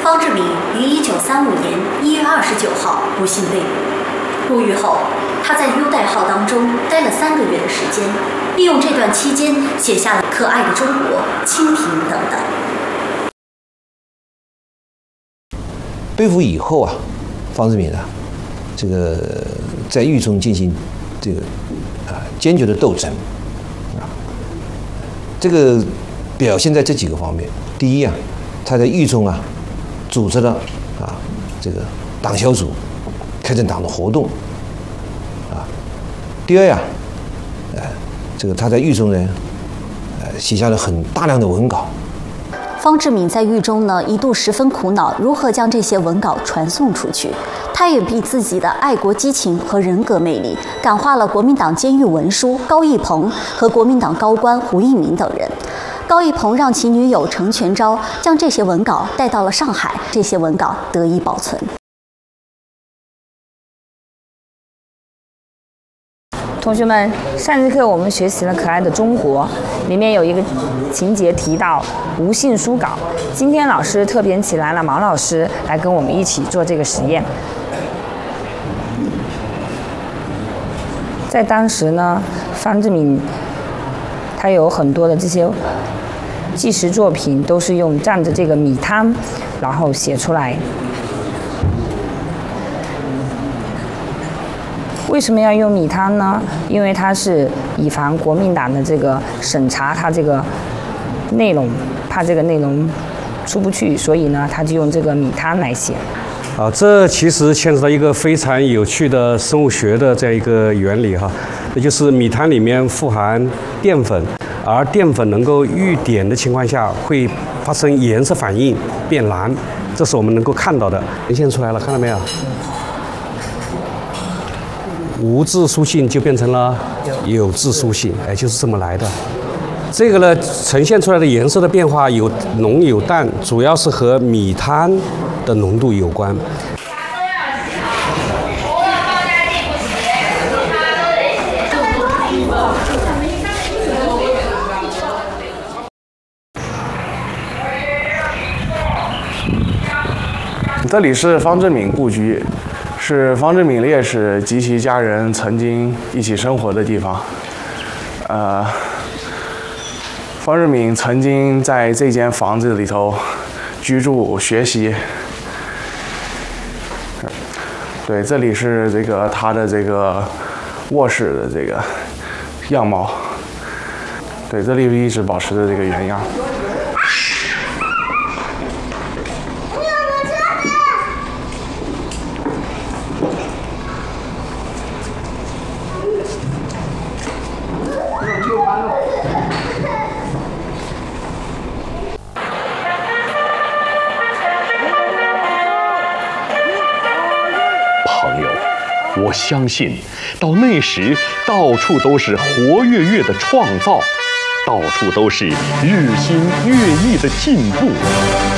方志敏于1935年1月29号不幸被捕。入狱后，他在优待号当中待了3个月的时间，利用这段期间写下了《可爱的中国》《清贫》等等。 被捕以后啊，方志敏啊，这个在狱中进行这个坚决的斗争啊，这个表现在这几个方面。第一啊，他在狱中啊组织了这个党小组，开展党的活动啊。第二呀，这个他在狱中呢，写下了很大量的文稿。 方志敏在狱中呢，一度十分苦恼，如何将这些文稿传送出去。他也凭自己的爱国激情和人格魅力，感化了国民党监狱文书高义鹏和国民党高官胡一鸣等人。高义鹏让其女友程全昭将这些文稿带到了上海，这些文稿得以保存。 同学们，上节课我们学习了《可爱的中国》，里面有一个情节提到无信书稿。今天老师特别请来了毛老师来跟我们一起做这个实验。在当时呢，方志敏他有很多的这些纪实作品都是用蘸着这个米汤，然后写出来。为什么要用米汤呢？因为它是以防国民党的这个审查，它这个内容，怕这个内容出不去，所以呢，他就用这个米汤来写。 这其实牵扯到一个非常有趣的生物学的这样一个原理哈，也就是米汤里面富含淀粉，而淀粉能够遇点的情况下会发生颜色反应变蓝，这是我们能够看到的，呈现出来了，看到没有？无质书信就变成了有质书信，就是这么来的。这个呢，呈现出来的颜色的变化有浓有淡，主要是和米汤的浓度有关。 这里是方志敏故居，是方志敏烈士及其家人曾经一起生活的地方。方志敏曾经在这间房子里头居住学习。对，这里是这个他的这个卧室的这个样貌。对，这里一直保持着这个原样。 朋友，我相信，到那时，到处都是活跃跃的创造，到处都是日新月异的进步。